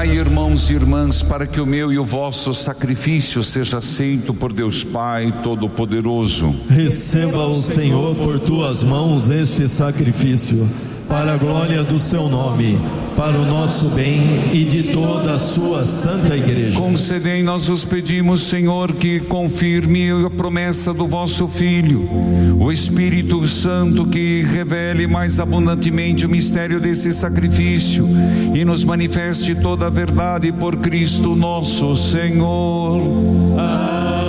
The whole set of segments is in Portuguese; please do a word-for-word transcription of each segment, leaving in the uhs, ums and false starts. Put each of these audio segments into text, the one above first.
Orai, irmãos e irmãs, para que o meu e o vosso sacrifício seja aceito por Deus Pai Todo-Poderoso. Receba o Senhor por tuas mãos este sacrifício, para a glória do seu nome, para o nosso bem e de toda a sua santa igreja. Concedei, nós vos pedimos, Senhor, que confirme a promessa do vosso Filho, o Espírito Santo, que revele mais abundantemente o mistério desse sacrifício e nos manifeste toda a verdade por Cristo nosso Senhor. Amém.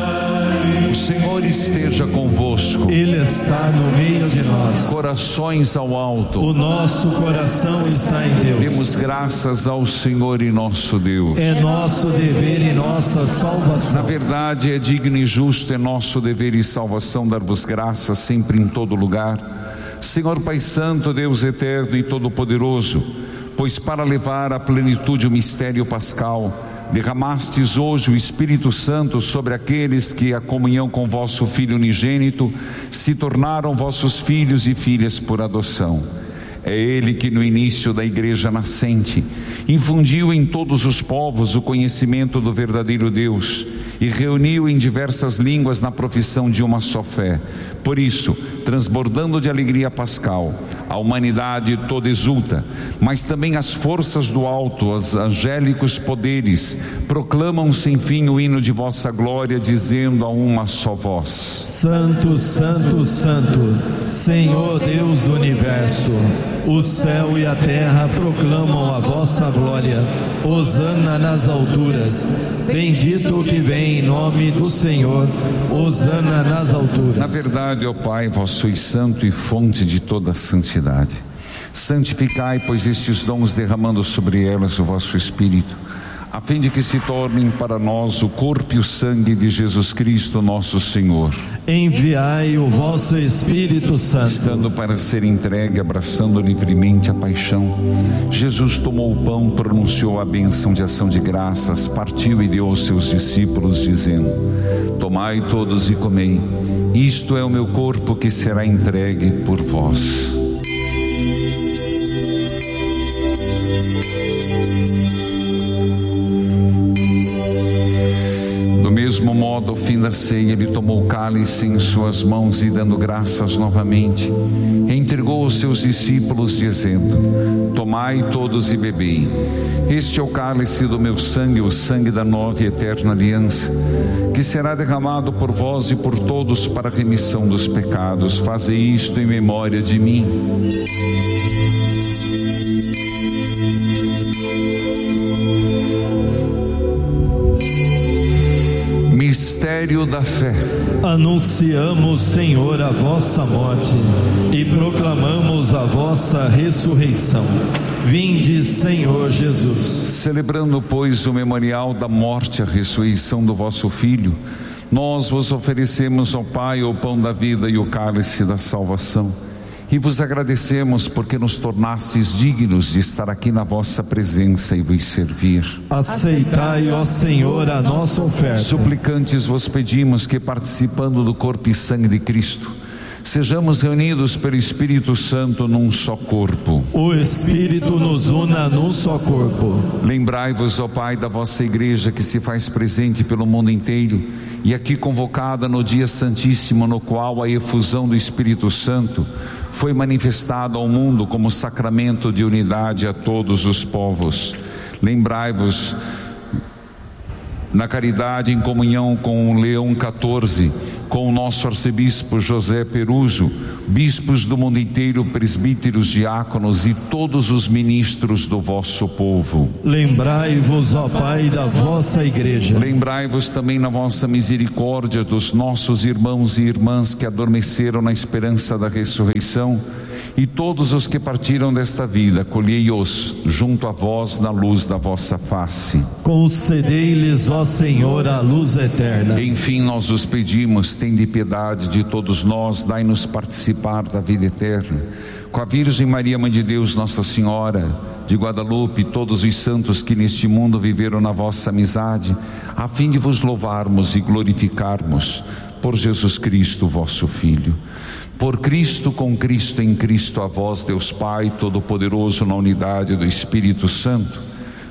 O Senhor esteja convosco. Ele está no meio de nós. Corações ao alto. O nosso coração está em Deus. Demos graças ao Senhor e nosso Deus. É nosso dever e nossa salvação. Na verdade, é digno e justo, é nosso dever e salvação dar-vos graças sempre em todo lugar, Senhor Pai Santo, Deus eterno e todo-poderoso, pois para levar à plenitude o mistério pascal, derramastes hoje o Espírito Santo sobre aqueles que a comunhão com vosso Filho unigênito se tornaram vossos filhos e filhas por adoção. É Ele que no início da igreja nascente infundiu em todos os povos o conhecimento do verdadeiro Deus e reuniu em diversas línguas na profissão de uma só fé. Por isso, transbordando de alegria pascal, a humanidade toda exulta, mas também as forças do alto, os angélicos poderes, proclamam sem fim o hino de vossa glória, dizendo a uma só voz: Santo, Santo, Santo, Senhor Deus do Universo, o céu e a terra proclamam a vossa glória. Hosana nas alturas, bendito o que vem em nome do Senhor. Hosana nas alturas. Na verdade, ó Pai, vós sois santo e fonte de toda a santidade. Santificai, pois, estes dons, derramando sobre elas o vosso Espírito, a fim de que se tornem para nós o corpo e o sangue de Jesus Cristo nosso Senhor. Enviai o vosso Espírito Santo. Estando para ser entregue, abraçando livremente a paixão, Jesus tomou o pão, pronunciou a bênção de ação de graças, partiu e deu aos seus discípulos, dizendo: Tomai todos e comei, isto é o meu corpo que será entregue por vós. Do mesmo modo, ao fim da ceia, ele tomou o cálice em suas mãos e, dando graças novamente, entregou aos seus discípulos, dizendo: Tomai todos e bebei, este é o cálice do meu sangue, o sangue da nova e eterna aliança, que será derramado por vós e por todos para a remissão dos pecados. Fazei isto em memória de mim. Mistério da fé. Anunciamos, Senhor, a vossa morte e proclamamos a vossa ressurreição. Vinde, Senhor Jesus. Celebrando, pois, o memorial da morte e a ressurreição do vosso Filho, nós vos oferecemos, ó Pai, o pão da vida e o cálice da salvação. E vos agradecemos porque nos tornastes dignos de estar aqui na vossa presença e vos servir. Aceitai, ó Senhor, a nossa oferta. Suplicantes vos pedimos que, participando do corpo e sangue de Cristo, sejamos reunidos pelo Espírito Santo num só corpo. O Espírito nos una num só corpo. Lembrai-vos, ó Pai, da vossa igreja que se faz presente pelo mundo inteiro e aqui convocada no dia santíssimo, no qual a efusão do Espírito Santo foi manifestado ao mundo como sacramento de unidade a todos os povos. Lembrai-vos na caridade em comunhão com o Leão quatorze, com o nosso arcebispo José Peruso, bispos do mundo inteiro, presbíteros, diáconos e todos os ministros do vosso povo. Lembrai-vos, ó Pai, da vossa igreja. Lembrai-vos também na vossa misericórdia dos nossos irmãos e irmãs que adormeceram na esperança da ressurreição, e todos os que partiram desta vida, acolhei-os junto a vós na luz da vossa face. Concedei-lhes, ó Senhor, a luz eterna. Enfim, nós os pedimos, tende piedade de todos nós, dai-nos participar da vida eterna. Com a Virgem Maria, Mãe de Deus, Nossa Senhora de Guadalupe, todos os santos que neste mundo viveram na vossa amizade, a fim de vos louvarmos e glorificarmos por Jesus Cristo, vosso Filho. Por Cristo, com Cristo, em Cristo, a vós, Deus Pai Todo-Poderoso, na unidade do Espírito Santo,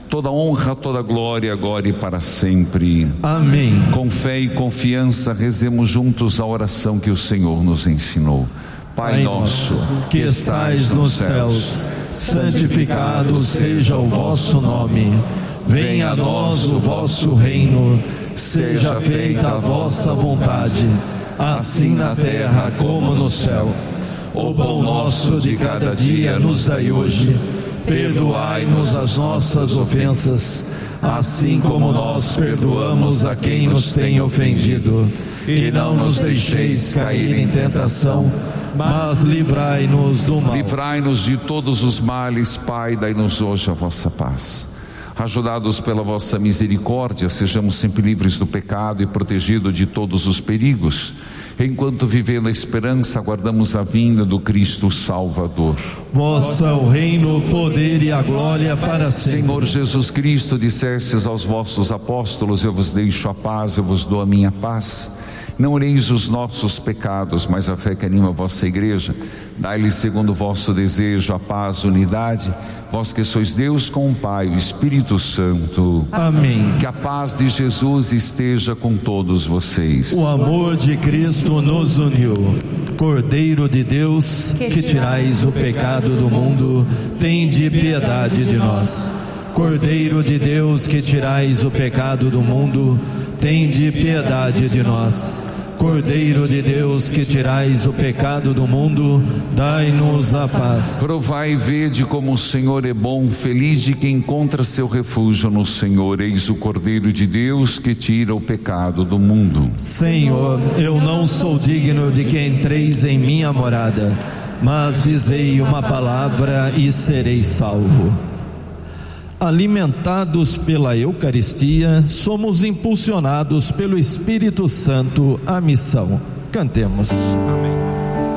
toda honra, toda glória, agora e para sempre. Amém. Com fé e confiança, rezemos juntos a oração que o Senhor nos ensinou. Pai, Pai nosso, que estais nos céus, santificado seja o vosso nome. Venha a nós o vosso reino. Seja feita a vossa vontade, assim na terra como no céu. O pão nosso de cada dia nos dai hoje. Perdoai-nos as nossas ofensas, assim como nós perdoamos a quem nos tem ofendido. E não nos deixeis cair em tentação, mas livrai-nos do mal. Livrai-nos de todos os males, Pai, dai-nos hoje a vossa paz. Ajudados pela vossa misericórdia, sejamos sempre livres do pecado e protegidos de todos os perigos. Enquanto vivendo a esperança, aguardamos a vinda do Cristo Salvador. Vosso é o reino, o poder e a glória para sempre. Senhor Jesus Cristo, dissestes aos vossos apóstolos: eu vos deixo a paz, eu vos dou a minha paz. Não olheis os nossos pecados, mas a fé que anima a vossa igreja. Dai-lhe segundo o vosso desejo a paz, unidade, vós que sois Deus com o Pai, o Espírito Santo. Amém. Que a paz de Jesus esteja com todos vocês. O amor de Cristo nos uniu. Cordeiro de Deus, que tirais o pecado do mundo, tende piedade de nós. Cordeiro de Deus, que tirais o pecado do mundo, tende piedade de nós. Cordeiro de Deus, que tirais o pecado do mundo, dai-nos a paz. Provai e vede como o Senhor é bom, feliz de quem encontra seu refúgio no Senhor. Eis o Cordeiro de Deus que tira o pecado do mundo. Senhor, eu não sou digno de que entreis em minha morada, mas dizei uma palavra e serei salvo. Alimentados pela Eucaristia, somos impulsionados pelo Espírito Santo à missão. Cantemos. Amém.